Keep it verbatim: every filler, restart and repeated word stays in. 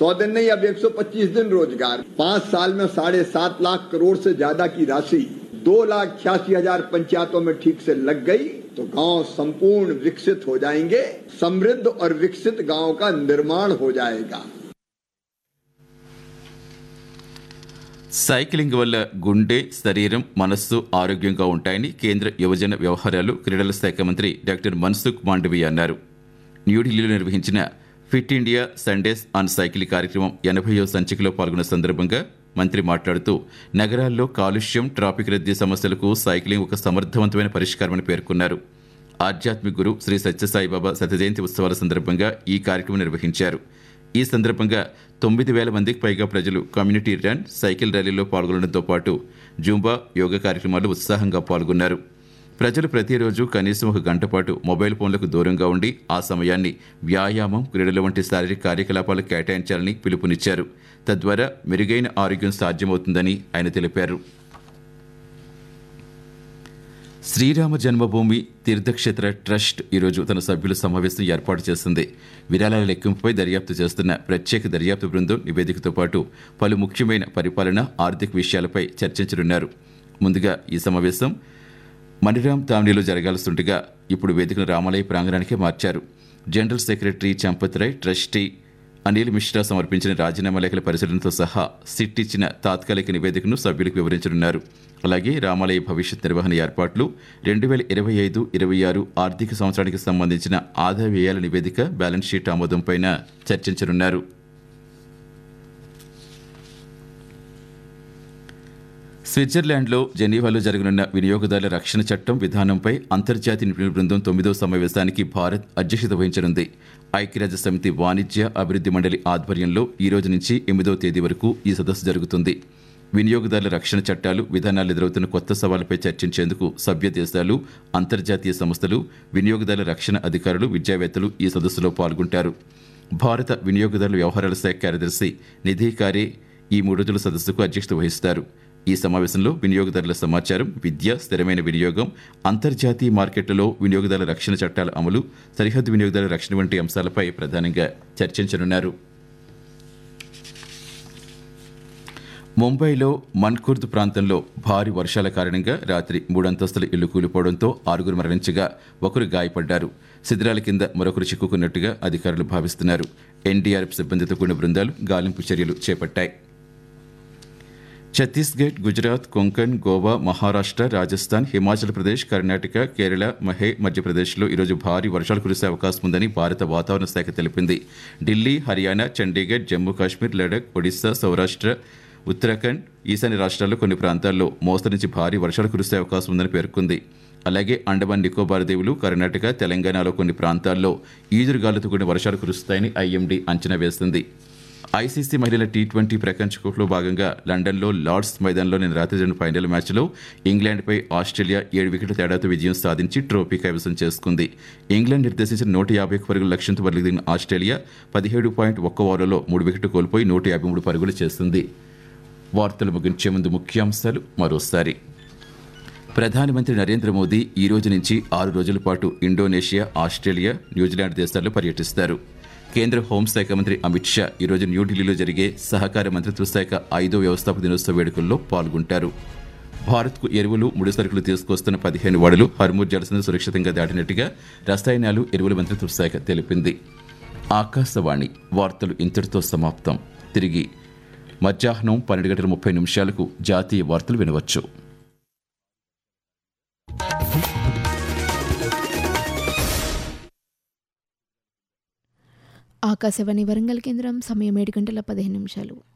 सौ दिन नहीं, अब एक सौ पच्चीस दिन रोजगार। पांच साल में साढ़े सात लाख करोड़ से ज्यादा की राशि दो लाख छियासी हजार पंचायतों में ठीक से लग गई तो गांव संपूर्ण विकसित हो जाएंगे। समृद्ध और विकसित गांव का निर्माण हो जाएगा। సైక్లింగ్ వల్ల గుండె, శరీరం, మనస్సు ఆరోగ్యంగా ఉంటాయని కేంద్ర యువజన వ్యవహారాలు, క్రీడల శాఖ మంత్రి డాక్టర్ మన్సుఖ్ మాండవీయ అన్నారు. న్యూఢిల్లీలో నిర్వహించిన fit India Sundays on cycle కార్యక్రమం ఎనభైవ సంచికలో పాల్గొన్న సందర్భంగా మంత్రి మాట్లాడుతూ నగరాల్లో కాలుష్యం, ట్రాఫిక్ రద్దీ సమస్యలకు సైక్లింగ్ ఒక సమర్థవంతమైన పరిష్కారమని పేర్కొన్నారు. ఆధ్యాత్మిక గురు శ్రీ సత్యసాయిబాబా శత జయంతి ఉత్సవాల సందర్భంగా ఈ కార్యక్రమం నిర్వహించారు. ఈ సందర్భంగా తొమ్మిది వేల మందికి పైగా ప్రజలు కమ్యూనిటీ రన్, సైకిల్ ర్యాలీలో పాల్గొనడంతో పాటు జూంబా, యోగా కార్యక్రమాలు ఉత్సాహంగా పాల్గొన్నారు. ప్రజలు ప్రతిరోజు కనీసం ఒక గంట పాటు మొబైల్ ఫోన్లకు దూరంగా ఉండి ఆ సమయాన్ని వ్యాయామం, క్రీడల వంటి శారీరక కార్యకలాపాలకు కేటాయించాలని పిలుపునిచ్చారు. తద్వారా మెరుగైన ఆరోగ్యం సాధ్యమవుతుందని ఆయన తెలిపారు. శ్రీరామ జన్మభూమి తీర్థక్షేత్ర ట్రస్ట్ ఈరోజు తన సభ్యుల సమావేశం ఏర్పాటు చేసింది. విరాళాల లెక్కింపుపై దర్యాప్తు చేస్తున్న ప్రత్యేక దర్యాప్తు బృందం నివేదికతో పాటు పలు ముఖ్యమైన పరిపాలన, ఆర్థిక విషయాలపై చర్చించనున్నారు. ముందుగా ఈ సమావేశం మణిరామ్ తామ్నీలో జరగాల్సిండగా ఇప్పుడు వేదికను రామాలయ ప్రాంగణానికే మార్చారు. General secretary Champat Roy, trustee Anil Mishra సమర్పించిన రాజీనామా లేఖల పరిశీలనతో సహా సిట్ ఇచ్చిన తాత్కాలిక నివేదికను సభ్యులకు వివరించనున్నారు. అలాగే రామాలయ భవిష్యత్ నిర్వహణ ఏర్పాట్లు, రెండు వేల ఇరవై ఐదు ఇరవై ఆరు ఆర్థిక సంవత్సరానికి సంబంధించిన ఆదాయ వ్యయాల నివేదిక, బ్యాలెన్స్ షీట్ ఆమోదంపై చర్చించనున్నారు. స్విట్జర్లాండ్లో జెనీవాలో జరగనున్న వినియోగదారుల రక్షణ చట్టం విధానంపై అంతర్జాతీయ నిపుణుల బృందం తొమ్మిదో సమావేశానికి భారత్ అధ్యక్షత వహించనుంది. ఐక్యరాజ్య సమితి వాణిజ్య అభివృద్ధి మండలి ఆధ్వర్యంలో ఈ రోజు నుంచి ఎనిమిదవ తేదీ వరకు ఈ సదస్సు జరుగుతుంది. వినియోగదారుల రక్షణ చట్టాలు, విధానాలు ఎదురవుతున్న కొత్త సవాళ్లపై చర్చించేందుకు సభ్య దేశాలు, అంతర్జాతీయ సంస్థలు, వినియోగదారుల రక్షణ అధికారులు, విద్యావేత్తలు ఈ సదస్సులో పాల్గొంటారు. భారత వినియోగదారుల వ్యవహారాల శాఖ కార్యదర్శి నిధి కారే ఈ మూడు రోజుల సదస్సుకు అధ్యక్షత వహిస్తారు. ఈ సమావేశంలో వినియోగదారుల సమాచారం, విద్య, స్థిరమైన వినియోగం, అంతర్జాతీయ మార్కెట్లలో వినియోగదారుల రక్షణ చట్టాల అమలు, సరిహద్దు వినియోగదారుల రక్షణ వంటి అంశాలపై ప్రధానంగా చర్చించనున్నారు. ముంబైలో మన్కుర్ద్ ప్రాంతంలో భారీ వర్షాల కారణంగా రాత్రి మూడంతస్తుల ఇల్లు కూలిపోవడంతో ఆరుగురు మరణించగా ఒకరు గాయపడ్డారు. శిథిరాల కింద మరొకరు చిక్కుకున్నట్టుగా అధికారులు భావిస్తున్నారు. ఎన్డీఆర్ఎఫ్ సిబ్బందితో కూడిన బృందాలు గాలింపు చర్యలు చేపట్టాయి. ఛత్తీస్గఢ్, గుజరాత్, కొంకణ్, గోవా, మహారాష్ట్ర, రాజస్థాన్, హిమాచల్ ప్రదేశ్, కర్ణాటక, కేరళ, మహే, మధ్యప్రదేశ్లో ఈరోజు భారీ వర్షాలు కురిసే అవకాశం ఉందని భారత వాతావరణ శాఖ తెలిపింది. ఢిల్లీ, హర్యానా, చండీగఢ్, జమ్మూ కాశ్మీర్, లడఖ్, ఒడిశా, సౌరాష్ట్ర, ఉత్తరాఖండ్, ఈశాన్య రాష్ట్రాల్లో కొన్ని ప్రాంతాల్లో మోస్తరు నుంచి భారీ వర్షాలు కురిసే అవకాశం ఉందని పేర్కొంది. అలాగే అండమాన్ నికోబార్ దీవులు, కర్ణాటక, తెలంగాణలో కొన్ని ప్రాంతాల్లో ఈదురుగాలులతో కూడిన వర్షాలు కురుస్తాయని ఐఎండీ అంచనా వేసింది. ఐసీసీ మహిళల టీ ట్వంటీ ప్రపంచ కప్లో భాగంగా లండన్లో లార్డ్స్ మైదానంలో నిన్న రాత్రి జరిగిన ఫైనల్ మ్యాచ్లో ఇంగ్లాండ్పై ఆస్ట్రేలియా ఏడు వికెట్ల తేడాతో విజయం సాధించి ట్రోఫీ కైవసం చేసుకుంది. ఇంగ్లాండ్ నిర్దేశించిన నూట యాభై ఒక్క పరుగుల లక్ష్యంతో బరిలోకి దిగిన ఆస్ట్రేలియా పదిహేడు పాయింట్ ఒక్క ఓవర్లలో మూడు వికెట్లు కోల్పోయి నూట యాభై మూడు పరుగులు చేసింది. వార్తలు ముగించే ముందు ముఖ్యాంశాలు మరోసారి. ప్రధానమంత్రి నరేంద్ర మోదీ ఈ రోజు నుంచి ఆరు రోజుల పాటు ఇండోనేషియా, ఆస్ట్రేలియా, న్యూజిలాండ్ దేశాల్లో పర్యటిస్తారు. కేంద్ర హోంశాఖ మంత్రి అమిత్ షా ఈరోజు న్యూఢిల్లీలో జరిగే సహకార మంత్రిత్వ శాఖ ఐదో వ్యవస్థాపక దినోత్సవ వేడుకల్లో పాల్గొంటారు. భారత్కు ఎరువులు, ముడి సరుకులు తీసుకొస్తున్న పదిహేను వాడలు హర్మూర్ జలసంధి సురక్షితంగా దాటినట్టుగా రసాయనాలు, ఎరువుల మంత్రిత్వ శాఖ తెలిపింది. ఆకాశవాణి వార్తలు ఇంతటితో సమాప్తం. తిరిగి మధ్యాహ్నం పన్నెండు గంటల ముప్పై నిమిషాలకు జాతీయ వార్తలు వినవచ్చు. ఆకాశవాణి వరంగల్ కేంద్రం, సమయం ఏడు గంటల పదిహేను నిమిషాలు.